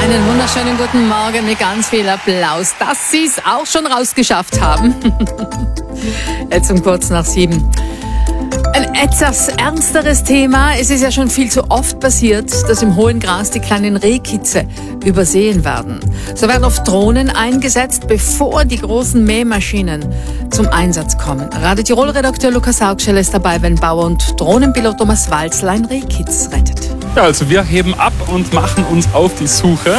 Einen wunderschönen guten Morgen mit ganz viel Applaus, dass Sie es auch schon rausgeschafft haben. Jetzt um kurz nach 7. Ein etwas ernsteres Thema. Es ist ja schon viel zu oft passiert, dass im hohen Gras die kleinen Rehkitze übersehen werden. So werden oft Drohnen eingesetzt, bevor die großen Mähmaschinen zum Einsatz kommen. Radio Tirol-Redakteur Lukas Augschel ist dabei, wenn Bauer und Drohnenpilot Thomas Walzl ein Rehkitz rettet. Ja, also wir heben ab und machen uns auf die Suche.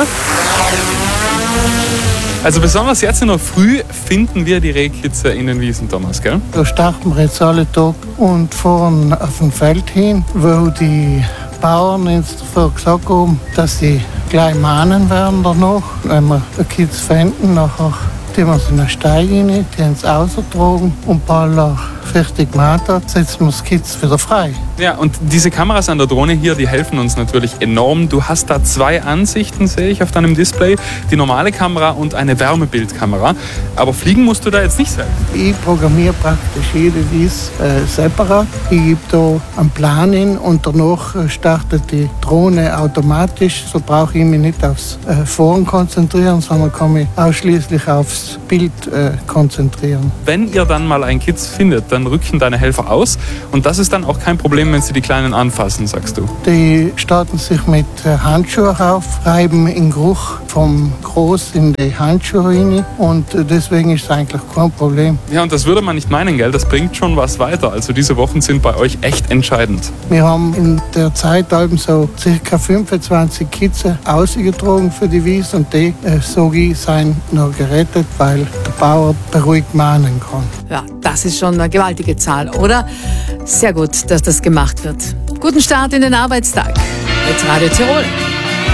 Also besonders jetzt in der Früh finden wir die Rehkitze in den Wiesen, Thomas, gell? Da starten wir jetzt alle Tag und fahren auf ein Feld hin, wo die Bauern uns davor gesagt haben, dass sie gleich mahnen werden danach. Wenn wir die Kitz finden, nachher tun wir sie in den Steig rein, die haben sie rausgetragen und bald fertig gemacht hat, setzen wir das Kitz wieder frei. Ja, und diese Kameras an der Drohne hier, die helfen uns natürlich enorm. Du hast da 2 Ansichten, sehe ich auf deinem Display. Die normale Kamera und eine Wärmebildkamera. Aber fliegen musst du da jetzt nicht selbst. Ich programmiere praktisch jede Wiese separat. Ich gebe da einen Plan hin und danach startet die Drohne automatisch. So brauche ich mich nicht aufs Fahren konzentrieren, sondern kann mich ausschließlich aufs Bild konzentrieren. Wenn ihr dann mal ein Kitz findet, dann rücken deine Helfer aus. Und das ist dann auch kein Problem, wenn sie die Kleinen anfassen, sagst du. Die starten sich mit Handschuhen auf, reiben den Geruch vom Gros in die Handschuhe rein und deswegen ist es eigentlich kein Problem. Ja, und das würde man nicht meinen, gell? Das bringt schon was weiter. Also diese Wochen sind bei euch echt entscheidend. Wir haben in der Zeit so ca. 25 Kitze ausgetragen für die Wiese und die, sage ich, sind noch gerettet, weil der Bauer beruhigt mahnen kann. Ja, das ist schon eine gewaltige Zahl, oder? Sehr gut, dass das gemacht wird. Guten Start in den Arbeitstag mit Radio Tirol.